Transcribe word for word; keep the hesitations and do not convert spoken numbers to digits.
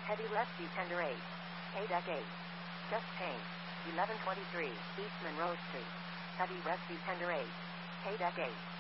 Heavy Rescue Tender eight. K-Deck eight. Chest Pain. eleven twenty-three East Monroe Street. Heavy Rescue Tender eight. K-Deck eight.